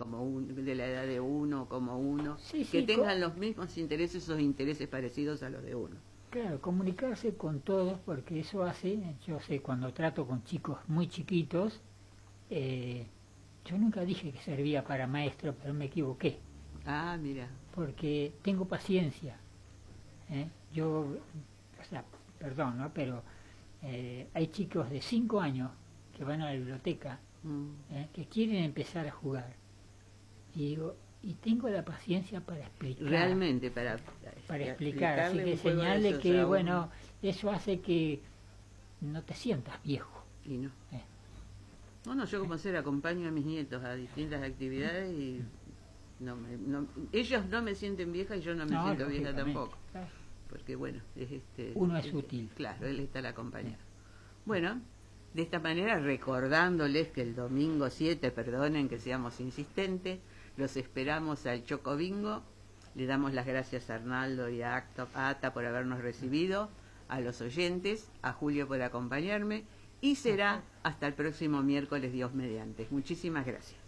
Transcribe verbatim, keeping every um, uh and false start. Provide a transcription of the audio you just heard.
como un, de la edad de uno, como uno, Sí, que sí, tengan los mismos intereses o intereses parecidos a los de uno. claro, comunicarse con todos, porque eso hace, yo sé, cuando trato con chicos muy chiquitos, eh, yo nunca dije que servía para maestro, pero me equivoqué, Ah, mira. porque tengo paciencia. ¿eh? Yo, o sea, perdón, ¿no? Pero eh, hay chicos de cinco años que van a la biblioteca, Mm. ¿eh? que quieren empezar a jugar. Y digo, y tengo la paciencia para explicar. Realmente, para, Para explicar, así explicarle que un juego de señale esos que, a un- bueno, eso hace que no te sientas viejo. Y no. ¿eh? Bueno, yo como ser acompaño a mis nietos a distintas actividades y no me, no, ellos no me sienten vieja y yo no me No, siento vieja lógicamente, tampoco. claro. Porque bueno, es este, Uno es este, útil. claro, él está al acompañar. Bueno, de esta manera recordándoles que el domingo siete, perdonen que seamos insistentes, los esperamos al Choco Bingo. Le damos las gracias a Arnaldo y a Acto- a Ata por habernos recibido, a los oyentes, a Julio por acompañarme, y será hasta el próximo miércoles, Dios mediante. Muchísimas gracias.